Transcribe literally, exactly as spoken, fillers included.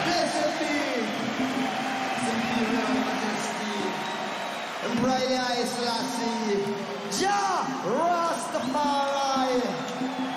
Blessed be His Imperial Majesty, Emperor Haile Selassie.